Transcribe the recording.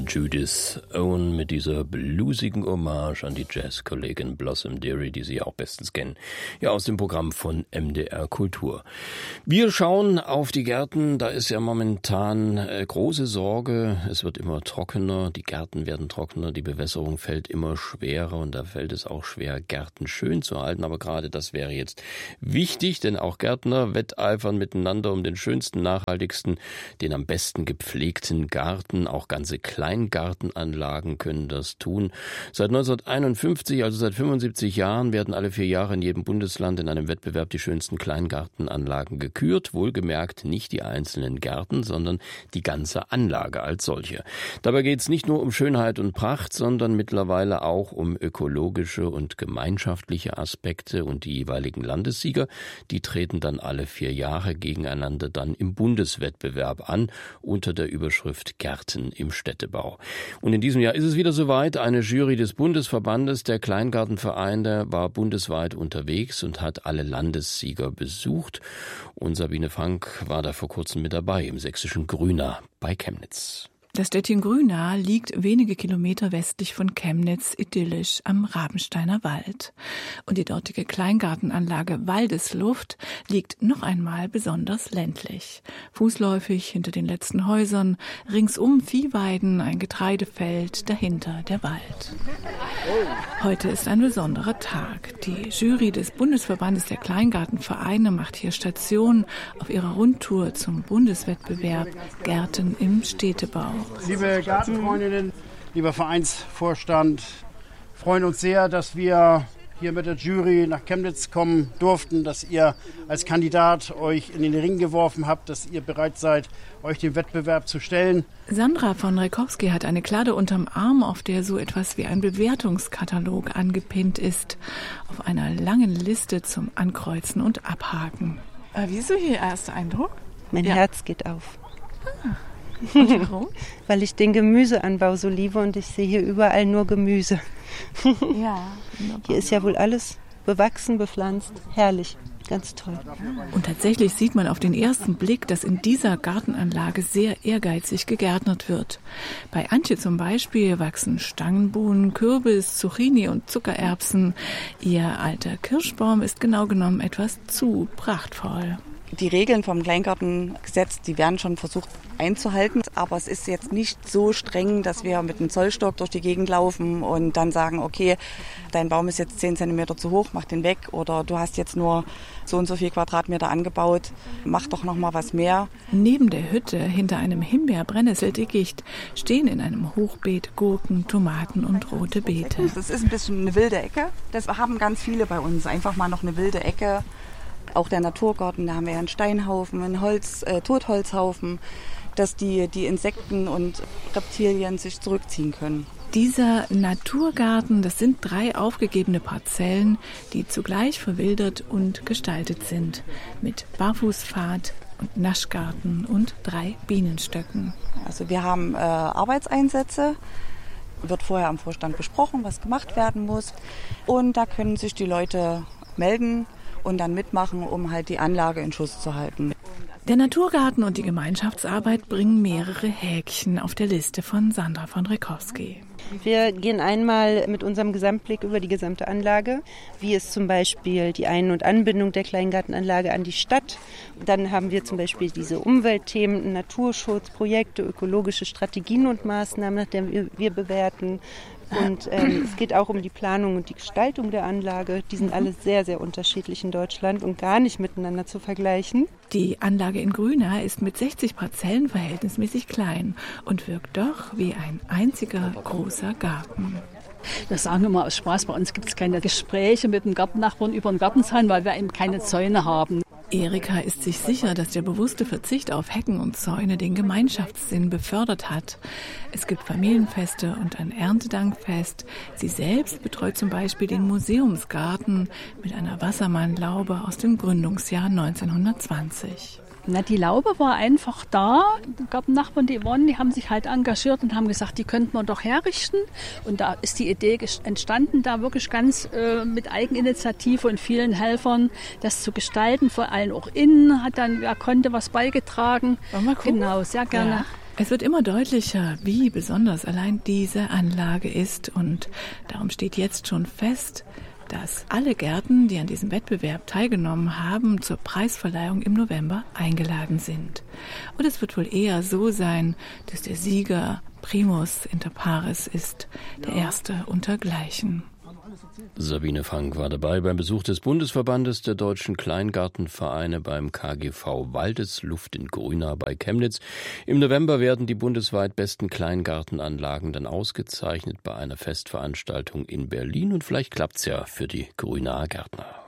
Judith Owen mit dieser bluesigen Hommage an die Jazzkollegin Blossom Dearie, die Sie auch bestens kennen, ja aus dem Programm von MDR Kultur. Wir schauen auf die Gärten, da ist ja momentan große Sorge, es wird immer trockener, die Gärten werden trockener, die Bewässerung fällt immer schwerer und da fällt es auch schwer, Gärten schön zu halten, aber gerade das wäre jetzt wichtig, denn auch Gärtner wetteifern miteinander um den schönsten, nachhaltigsten, den am besten gepflegten Garten, auch ganze Kleingartenanlagen können das tun. Seit 1951, also seit 75 Jahren, werden alle 4 Jahre in jedem Bundesland in einem Wettbewerb die schönsten Kleingartenanlagen gekürt. Wohlgemerkt nicht die einzelnen Gärten, sondern die ganze Anlage als solche. Dabei geht es nicht nur um Schönheit und Pracht, sondern mittlerweile auch um ökologische und gemeinschaftliche Aspekte. Und die jeweiligen Landessieger, die treten dann alle 4 Jahre gegeneinander dann im Bundeswettbewerb an, unter der Überschrift Gärten im Städtebau. Und in diesem Jahr ist es wieder soweit. Eine Jury des Bundesverbandes der Kleingartenvereine war bundesweit unterwegs und hat alle Landessieger besucht. Und Sabine Frank war da vor kurzem mit dabei im sächsischen Grünau bei Chemnitz. Das Städtchen Grünau liegt wenige Kilometer westlich von Chemnitz, idyllisch am Rabensteiner Wald. Und die dortige Kleingartenanlage Waldesluft liegt noch einmal besonders ländlich. Fußläufig hinter den letzten Häusern, ringsum Viehweiden, ein Getreidefeld, dahinter der Wald. Heute ist ein besonderer Tag. Die Jury des Bundesverbandes der Kleingartenvereine macht hier Station auf ihrer Rundtour zum Bundeswettbewerb Gärten im Städtebau. Liebe Gartenfreundinnen, lieber Vereinsvorstand, freuen uns sehr, dass wir hier mit der Jury nach Chemnitz kommen durften, dass ihr als Kandidat euch in den Ring geworfen habt, dass ihr bereit seid, euch dem Wettbewerb zu stellen. Sandra von Rekowski hat eine Kladde unterm Arm, auf der so etwas wie ein Bewertungskatalog angepinnt ist, auf einer langen Liste zum Ankreuzen und Abhaken. Wie ist so Ihr erster Eindruck? Mein Herz geht auf. Und warum? Weil ich den Gemüseanbau so liebe und ich sehe hier überall nur Gemüse. Ja. Hier ist ja wohl alles bewachsen, bepflanzt. Herrlich, ganz toll. Und tatsächlich sieht man auf den ersten Blick, dass in dieser Gartenanlage sehr ehrgeizig gegärtnert wird. Bei Antje zum Beispiel wachsen Stangenbohnen, Kürbis, Zucchini und Zuckererbsen. Ihr alter Kirschbaum ist genau genommen etwas zu prachtvoll. Die Regeln vom Kleingartengesetz, die werden schon versucht einzuhalten, aber es ist jetzt nicht so streng, dass wir mit einem Zollstock durch die Gegend laufen und dann sagen, okay, dein Baum ist jetzt 10 Zentimeter zu hoch, mach den weg, oder du hast jetzt nur so und so viel Quadratmeter angebaut, mach doch noch mal was mehr. Neben der Hütte, hinter einem Himbeer-Brennnesseldickicht, stehen in einem Hochbeet Gurken, Tomaten und rote Beete. Das ist ein bisschen eine wilde Ecke, das haben ganz viele bei uns, einfach mal noch eine wilde Ecke. Auch der Naturgarten, da haben wir ja einen Steinhaufen, einen Totholzhaufen, dass die Insekten und Reptilien sich zurückziehen können. Dieser Naturgarten, das sind 3 aufgegebene Parzellen, die zugleich verwildert und gestaltet sind. Mit Barfußpfad und Naschgarten und 3 Bienenstöcken. Also wir haben Arbeitseinsätze. Wird vorher am Vorstand besprochen, was gemacht werden muss. Und da können sich die Leute melden und dann mitmachen, um halt die Anlage in Schuss zu halten. Der Naturgarten und die Gemeinschaftsarbeit bringen mehrere Häkchen auf der Liste von Sandra von Rekowski. Wir gehen einmal mit unserem Gesamtblick über die gesamte Anlage, wie ist zum Beispiel die Ein- und Anbindung der Kleingartenanlage an die Stadt. Dann haben wir zum Beispiel diese Umweltthemen, Naturschutzprojekte, ökologische Strategien und Maßnahmen, nach denen wir bewerten. Und es geht auch um die Planung und die Gestaltung der Anlage. Die sind alle sehr, sehr unterschiedlich in Deutschland und gar nicht miteinander zu vergleichen. Die Anlage in Grünau ist mit 60 Parzellen verhältnismäßig klein und wirkt doch wie ein einziger großer Garten. Wir sagen immer aus Spaß, bei uns gibt es keine Gespräche mit dem Gartennachbarn über den Gartenzaun, weil wir eben keine Zäune haben. Erika ist sich sicher, dass der bewusste Verzicht auf Hecken und Zäune den Gemeinschaftssinn befördert hat. Es gibt Familienfeste und ein Erntedankfest. Sie selbst betreut zum Beispiel den Museumsgarten mit einer Wassermannlaube aus dem Gründungsjahr 1920. Na, die Laube war einfach da. Die Gartennachbarn, die haben sich halt engagiert und haben gesagt, die könnten wir doch herrichten. Und da ist die Idee entstanden, da wirklich ganz mit Eigeninitiative und vielen Helfern das zu gestalten. Vor allem auch innen hat dann, wer konnte, was beigetragen. Wollen wir gucken? Genau, sehr gerne. Ja. Es wird immer deutlicher, wie besonders allein diese Anlage ist. Und darum steht jetzt schon fest, dass alle Gärten, die an diesem Wettbewerb teilgenommen haben, zur Preisverleihung im November eingeladen sind. Und es wird wohl eher so sein, dass der Sieger Primus inter pares ist, der erste untergleichen. Sabine Frank war dabei beim Besuch des Bundesverbandes der Deutschen Kleingartenvereine beim KGV Waldesluft in Grünau bei Chemnitz. Im November werden die bundesweit besten Kleingartenanlagen dann ausgezeichnet bei einer Festveranstaltung in Berlin. Und vielleicht klappt's ja für die Grünauer Gärtner.